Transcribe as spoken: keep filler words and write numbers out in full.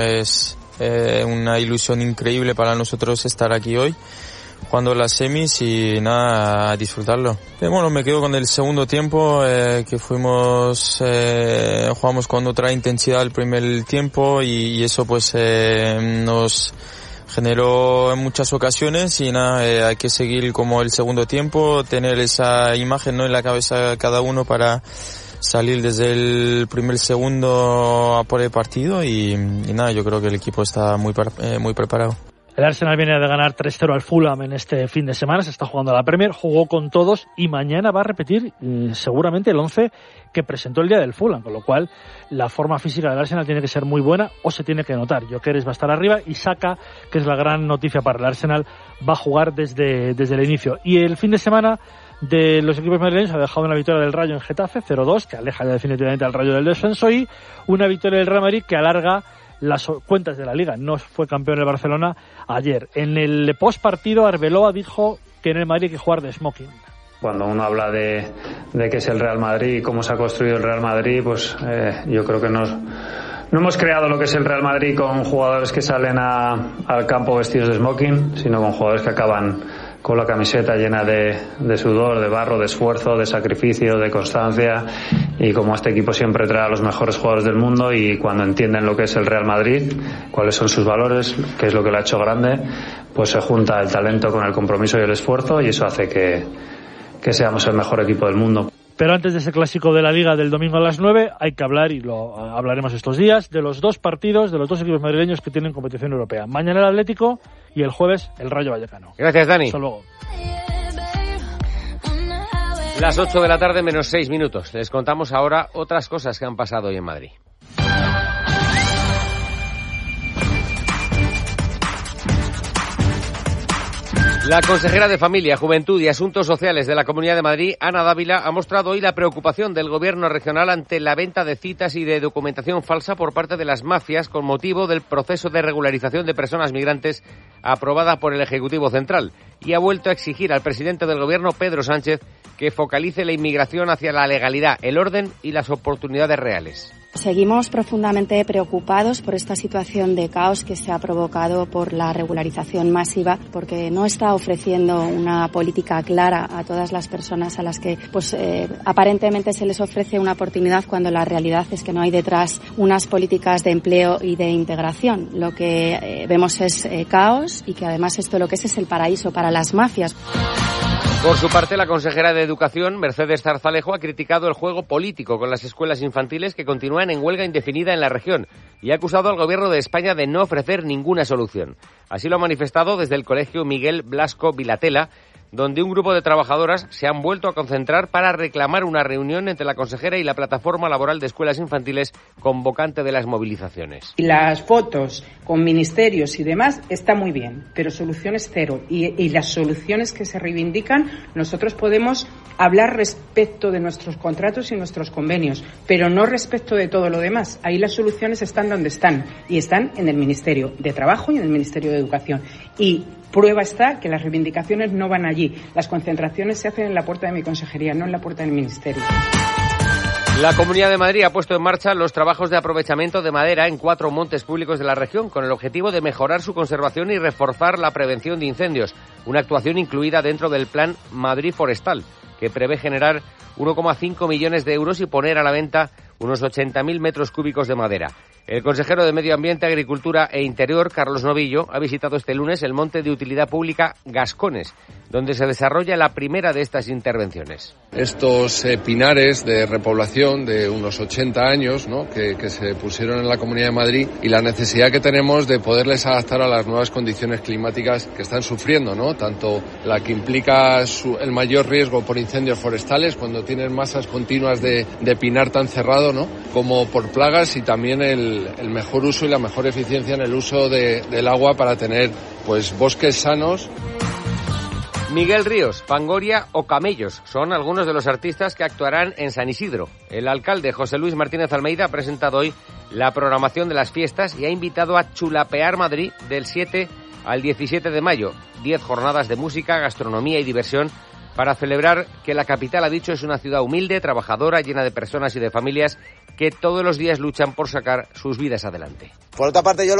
Es eh, una ilusión increíble para nosotros estar aquí hoy, jugando las semis y nada, a disfrutarlo. Eh, bueno, me quedo con el segundo tiempo, eh, que fuimos, eh, jugamos con otra intensidad el primer tiempo y, y eso pues eh, nos generó en muchas ocasiones y nada, eh, hay que seguir como el segundo tiempo, tener esa imagen, ¿no?, en la cabeza cada uno para salir desde el primer segundo a por el partido y, y nada, yo creo que el equipo está muy, eh, muy preparado. El Arsenal viene de ganar tres cero al Fulham en este fin de semana, se está jugando a la Premier, jugó con todos y mañana va a repetir eh, seguramente el once que presentó el día del Fulham, con lo cual la forma física del Arsenal tiene que ser muy buena o se tiene que notar. Gyökeres va a estar arriba y Saka, que es la gran noticia para el Arsenal, va a jugar desde, desde el inicio. Y el fin de semana de los equipos madrileños ha dejado una victoria del Rayo en Getafe, cero dos, que aleja ya definitivamente al Rayo del descenso, y una victoria del Real Madrid que alarga las cuentas de la Liga. No fue campeón el Barcelona ayer. En el postpartido, Arbeloa dijo que en el Madrid hay que jugar de smoking. Cuando uno habla de, de qué es el Real Madrid y cómo se ha construido el Real Madrid, pues eh, yo creo que nos, no hemos creado lo que es el Real Madrid con jugadores que salen a, al campo vestidos de smoking, sino con jugadores que acaban con la camiseta llena de, de sudor, de barro, de esfuerzo, de sacrificio, de constancia, y como este equipo siempre trae a los mejores jugadores del mundo y cuando entienden lo que es el Real Madrid, cuáles son sus valores, qué es lo que lo ha hecho grande, pues se junta el talento con el compromiso y el esfuerzo y eso hace que, que seamos el mejor equipo del mundo. Pero antes de ese clásico de la Liga del domingo a las nueve, hay que hablar, y lo hablaremos estos días, de los dos partidos de los dos equipos madrileños que tienen competición europea. Mañana el Atlético y el jueves el Rayo Vallecano. Gracias, Dani. Hasta luego. Las ocho de la tarde menos seis minutos. Les contamos ahora otras cosas que han pasado hoy en Madrid. La consejera de Familia, Juventud y Asuntos Sociales de la Comunidad de Madrid, Ana Dávila, ha mostrado hoy la preocupación del Gobierno regional ante la venta de citas y de documentación falsa por parte de las mafias con motivo del proceso de regularización de personas migrantes aprobada por el Ejecutivo Central, y ha vuelto a exigir al presidente del Gobierno, Pedro Sánchez, que focalice la inmigración hacia la legalidad, el orden y las oportunidades reales. Seguimos profundamente preocupados por esta situación de caos que se ha provocado por la regularización masiva, porque no está ofreciendo una política clara a todas las personas a las que pues eh, aparentemente se les ofrece una oportunidad cuando la realidad es que no hay detrás unas políticas de empleo y de integración. Lo que eh, vemos es eh, caos y que además esto lo que es es el paraíso para las mafias. Por su parte, la consejera de Educación, Mercedes Zarzalejo, ha criticado el juego político con las escuelas infantiles que continúan en huelga indefinida en la región y ha acusado al Gobierno de España de no ofrecer ninguna solución. Así lo ha manifestado desde el Colegio Miguel Blasco Vilatela, donde un grupo de trabajadoras se han vuelto a concentrar para reclamar una reunión entre la consejera y la plataforma laboral de escuelas infantiles convocante de las movilizaciones. Y las fotos con ministerios y demás está muy bien, pero soluciones cero. Y, y las soluciones que se reivindican, nosotros podemos hablar respecto de nuestros contratos y nuestros convenios, pero no respecto de todo lo demás. Ahí las soluciones están donde están, y están en el Ministerio de Trabajo y en el Ministerio de Educación. Y prueba está que las reivindicaciones no van allí. Las concentraciones se hacen en la puerta de mi consejería, no en la puerta del Ministerio. La Comunidad de Madrid ha puesto en marcha los trabajos de aprovechamiento de madera en cuatro montes públicos de la región con el objetivo de mejorar su conservación y reforzar la prevención de incendios. Una actuación incluida dentro del Plan Madrid Forestal, que prevé generar uno coma cinco millones de euros y poner a la venta unos ochenta mil metros cúbicos de madera. El consejero de Medio Ambiente, Agricultura e Interior, Carlos Novillo, ha visitado este lunes el monte de utilidad pública Gascones, donde se desarrolla la primera de estas intervenciones. Estos eh, pinares de repoblación de unos ochenta años, ¿no?, que, que se pusieron en la Comunidad de Madrid, y la necesidad que tenemos de poderles adaptar a las nuevas condiciones climáticas que están sufriendo, ¿no?, tanto la que implica su, el mayor riesgo por incendios forestales, cuando tienen masas continuas de, de pinar tan cerrado, ¿no?, como por plagas, y también el, el mejor uso y la mejor eficiencia en el uso de, del agua para tener pues bosques sanos. Miguel Ríos, Fangoria o Camellos son algunos de los artistas que actuarán en San Isidro. El alcalde José Luis Martínez Almeida ha presentado hoy la programación de las fiestas y ha invitado a chulapear Madrid del siete al diecisiete de mayo. Diez jornadas de música, gastronomía y diversión para celebrar que la capital, ha dicho, es una ciudad humilde, trabajadora, llena de personas y de familias que todos los días luchan por sacar sus vidas adelante. Por otra parte, yo